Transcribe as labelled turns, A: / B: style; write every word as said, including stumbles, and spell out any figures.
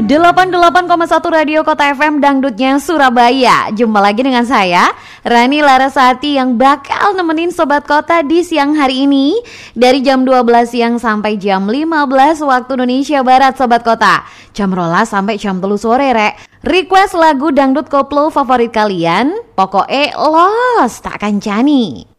A: delapan puluh delapan koma satu Radio Kota F M Dangdutnya Surabaya. Jumpa lagi dengan saya Rani Larasati yang bakal nemenin Sobat Kota di siang hari ini dari jam dua belas siang sampai jam lima belas waktu Indonesia Barat. Sobat Kota, jam rolas sampai jam telu sore rek. Request lagu dangdut koplo favorit kalian, pokoknya los tak kancani.